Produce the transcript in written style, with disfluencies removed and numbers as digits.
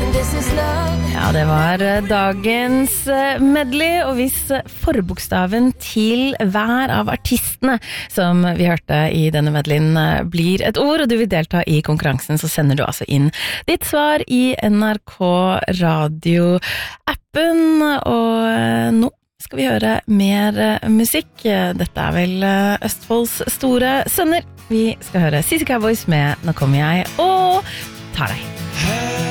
Ja, det var dagens medley, og hvis forbokstaven til hver av artistene som vi hørte i denne medleyen blir et ord, og du vil delta i konkurransen, så sender du altså inn ditt svar i NRK Radio-appen, og nå skal vi høre mer musikk. Dette vel Østfolds store sønner. Vi skal høre Sissy Cowboys med Nå kommer jeg og tar deg.